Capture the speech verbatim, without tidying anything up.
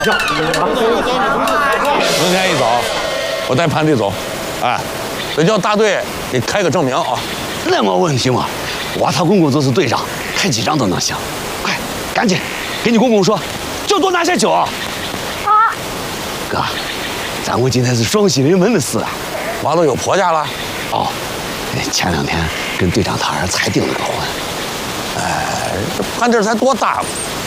明天一早，我带潘队走，哎，得叫大队给开个证明啊。 那没问题嘛，我他公公就是队长，开几张都能行。快，赶紧给你公公说，就多拿些酒。啊，哥，咱我今天是双喜临门的事啊。 娃都有婆家了。 哦，前两天跟队长他儿才订了个婚。 哎，这潘地才多大嘛，